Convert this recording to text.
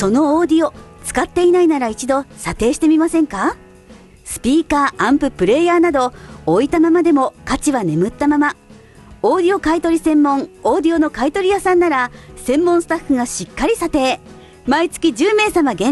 そのオーディオ使っていないなら一度査定してみませんか？スピーカー、アンプ、プレイヤーなど置いたままでも価値は眠ったまま。オーディオ買取専門オーディオの買取屋さんなら専門スタッフがしっかり査定。毎月10名様限定